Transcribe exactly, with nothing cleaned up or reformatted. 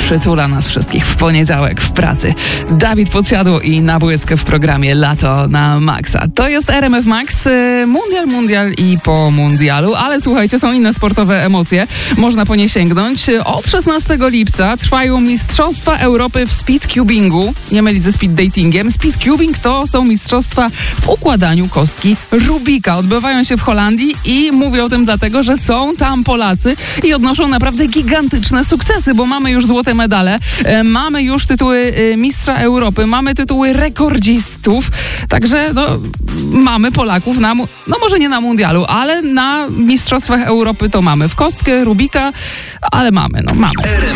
przytula nas wszystkich w poniedziałek w pracy. Dawid Podsiadło i Nabłysk w programie Lato na Maxa. To jest R M F Max, mundial, mundial i po mundialu, ale słuchajcie, są inne sportowe emocje. Można po nie sięgnąć. Od szesnastego lipca trwają Mistrzostwa Europy w speedcubingu. Nie mylić ze speed datingiem. Speedcubing to są mistrzostwa w układaniu kostki Rubika. Odbywają się w Holandii i mówię o tym dlatego, że są tam Polacy i odnoszą naprawdę gigantyczne sukcesy, bo mamy już złote medale, e, mamy już tytuły e, mistrza Europy, mamy tytuły rekordzistów, także no, mamy Polaków na, mu- no może nie na mundialu, ale na mistrzostwach Europy to mamy w kostkę Rubika, ale mamy, no mamy.